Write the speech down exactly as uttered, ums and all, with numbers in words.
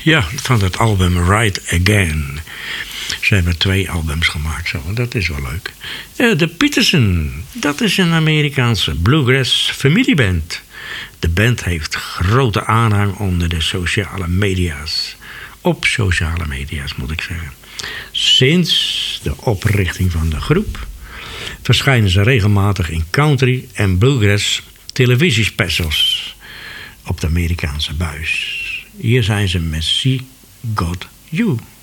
Ja, van het album Right Again. Ze hebben twee albums gemaakt, zo. Dat is wel leuk. Uh, de Peterson, dat is een Amerikaanse bluegrass familieband. De band heeft grote aanhang onder de sociale media's. Op sociale media's, moet ik zeggen. Sinds de oprichting van de groep verschijnen ze regelmatig in country en bluegrass televisiespecials op de Amerikaanse buis. Hier zijn ze met See Got You.